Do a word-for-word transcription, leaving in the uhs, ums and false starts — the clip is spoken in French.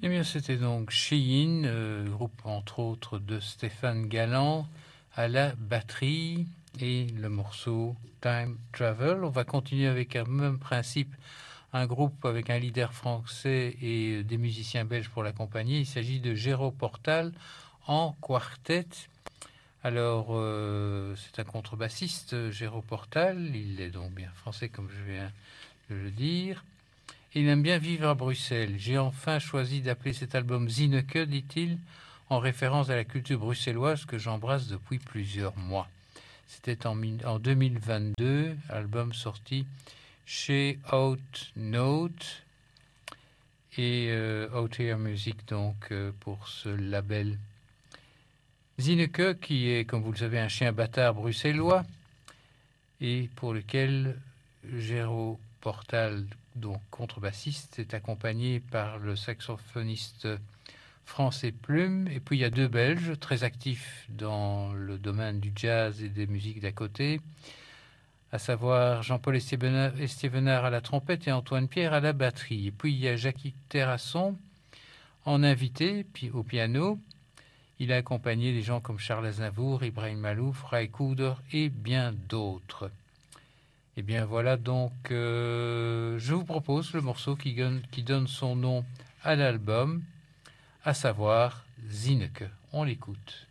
Eh bien, c'était donc Shein, euh, groupe entre autres de Stéphane Galland à la batterie et le morceau Time Travel. On va continuer avec un même principe, un groupe avec un leader français et des musiciens belges pour l'accompagner. Il s'agit de Géraud Portal en quartet. Alors, euh, c'est un contrebassiste, Géraud Portal. Il est donc bien français, comme je viens de le dire. Il aime bien vivre à Bruxelles. J'ai enfin choisi d'appeler cet album Zineke, dit-il, en référence à la culture bruxelloise que j'embrasse depuis plusieurs mois. C'était en, en deux mille vingt-deux, album sorti chez Out Note et euh, Out Here Music, donc euh, pour ce label. Zineke, qui est, comme vous le savez, un chien bâtard bruxellois, et pour lequel Géraud Portal, donc contrebassiste, est accompagné par le saxophoniste français Plume. Et puis il y a deux Belges très actifs dans le domaine du jazz et des musiques d'à côté, à savoir Jean-Paul Estévenard à la trompette et Antoine Pierre à la batterie. Et puis il y a Jackie Terrasson en invité, puis au piano. Il a accompagné des gens comme Charles Aznavour, Ibrahim Malouf, Ray Cooder et bien d'autres. Et bien voilà, donc euh, je vous propose le morceau qui donne, qui donne son nom à l'album, à savoir Zineke. On l'écoute.